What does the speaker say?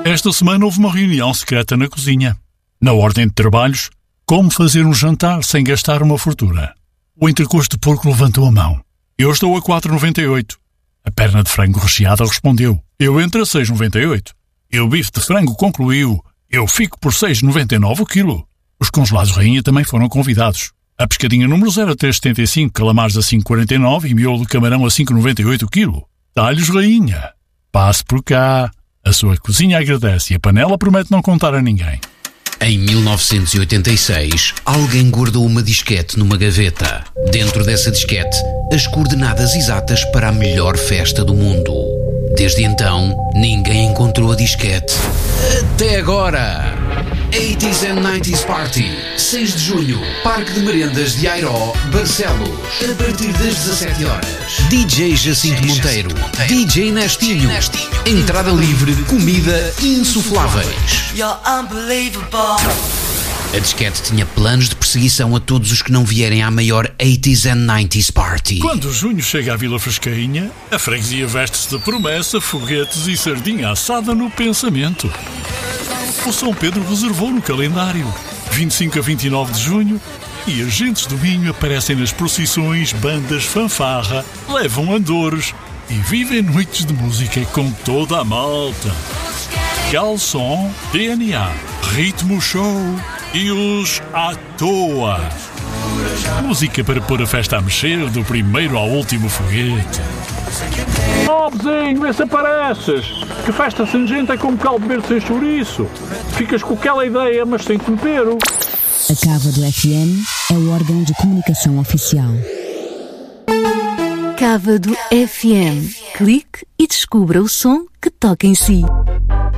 Esta semana houve uma reunião secreta na cozinha. Na ordem de trabalhos, como fazer um jantar sem gastar uma fortuna. O entrecosto de porco levantou a mão. Eu estou a 4,98. A perna de frango recheada respondeu. Eu entro a 6,98. E o bife de frango concluiu. Eu fico por 6,99 o quilo. Os congelados rainha também foram convidados. A pescadinha número 0 a 3,75, calamares a 5,49 e miolo de camarão a 5,98 o quilo. Talhos rainha. Passe por cá. A sua cozinha agradece e a panela promete não contar a ninguém. Em 1986, alguém guardou uma disquete numa gaveta. Dentro dessa disquete, as coordenadas exatas para a melhor festa do mundo. Desde então, ninguém encontrou a disquete. Até agora! 80s and 90s Party, 6 de junho, Parque de Merendas de Airó, Barcelos, a partir das 17 horas. DJ Jacinto Monteiro, DJ Nestinho, entrada livre, comida insufláveis. A disquete tinha planos de perseguição a todos os que não vierem à maior 80s and 90s Party. Quando junho chega à Vila Frescainha, a freguesia veste-se de promessa, foguetes e sardinha assada no pensamento. O São Pedro reservou no calendário 25 a 29 de junho e agentes do vinho aparecem nas procissões, bandas fanfarra, levam andores e vivem noites de música com toda a malta. Galson, DNA, Ritmo Show e os à toa. Música para pôr a festa a mexer do primeiro ao último foguete. Oh, vizinho, vê se apareces. Que festa sem gente é como caldo verde sem chouriço. Ficas com aquela ideia, mas sem tempero. A Cávado FM é o órgão de comunicação oficial. Cávado FM. Clique e descubra o som que toca em si.